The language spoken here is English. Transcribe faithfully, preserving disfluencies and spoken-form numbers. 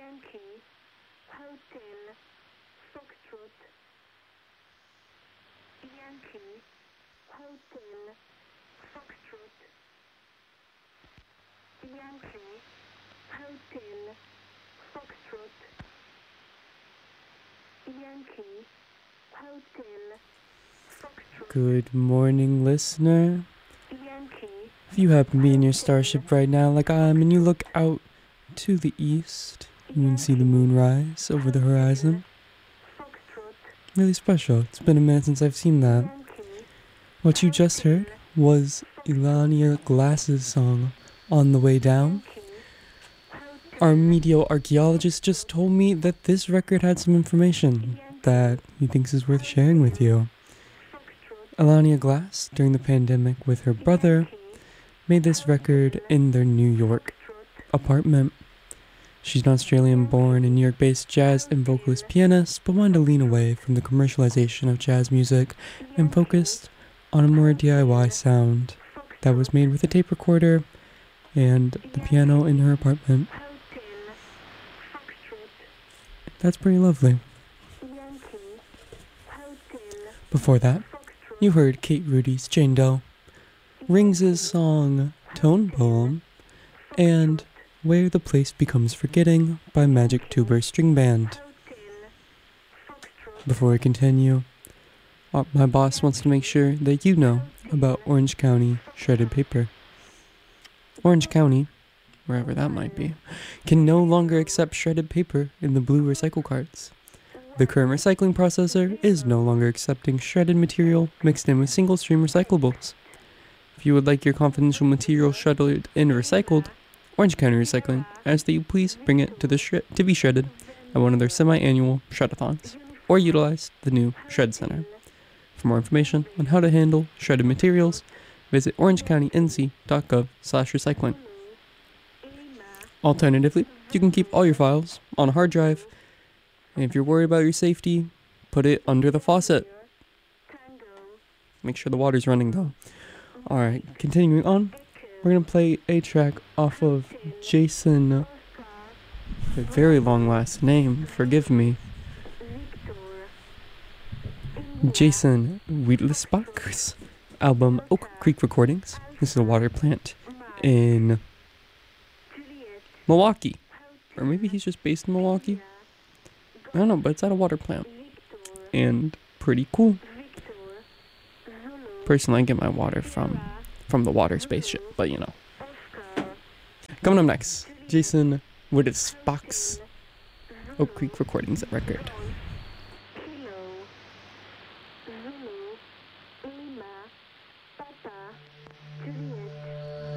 Yankee, Hotel, Foxtrot. Yankee, Hotel, Foxtrot. Yankee, Hotel, Foxtrot. Yankee, Hotel, Foxtrot. Good morning, listener. Yankee. If you happen to be in your starship right now like I am and you look out to the east, you can see the moon rise over the horizon. Really special. It's been a minute since I've seen that. What you just heard was Ilania Glass's song, On the Way Down. Our meteor archaeologist just told me that this record had some information that he thinks is worth sharing with you. Ilania Glass, during the pandemic with her brother, made this record in their New York apartment. She's an Australian-born and New York-based jazz and vocalist pianist, but wanted to lean away from the commercialization of jazz music and focused on a more D I Y sound that was made with a tape recorder and the piano in her apartment. That's pretty lovely. Before that, you heard Kate Rudy's Jane Doe, Rings' song Tone Poem, and Where the Place Becomes Forgetting by Magic Tuber String Band. Before we continue, uh, my boss wants to make sure that you know about Orange County shredded paper. Orange County, wherever that might be, can no longer accept shredded paper in the blue recycle carts. The current recycling processor is no longer accepting shredded material mixed in with single-stream recyclables. If you would like your confidential material shredded and recycled, Orange County Recycling asks that you please bring it to the shred to be shredded at one of their semi-annual shredathons, or utilize the new Shred Center. For more information on how to handle shredded materials, visit orangecounty.n c.gov slash recycling. Alternatively, you can keep all your files on a hard drive, and if you're worried about your safety, put it under the faucet. Make sure the water's running though. Alright, continuing on, we're going to play a track off of Jason, a very long last name, forgive me, Jason Wiedlisbach's album Oak Creek Recordings. This is a water plant in Milwaukee, or maybe he's just based in Milwaukee. I don't know, but it's at a water plant, and pretty cool. Personally, I get my water from from the water spaceship, but you know. Coming up next, Jason Wiedlisbach's Oak Creek Recordings record.